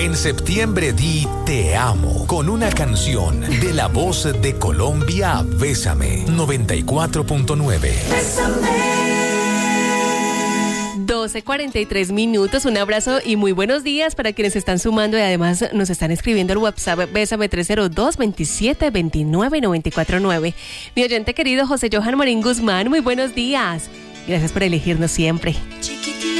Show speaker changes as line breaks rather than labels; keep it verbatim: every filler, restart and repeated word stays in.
En septiembre di te amo con una canción de La Voz de Colombia, Bésame, noventa y cuatro punto nueve.
doce cuarenta y tres minutos, un abrazo y muy buenos días para quienes se están sumando y además nos están escribiendo al WhatsApp Bésame tres cero dos, veintisiete veintinueve, noventa y cuatro nueve. Mi oyente querido José Johan Morín Guzmán, muy buenos días. Gracias por elegirnos siempre. Chiquitito.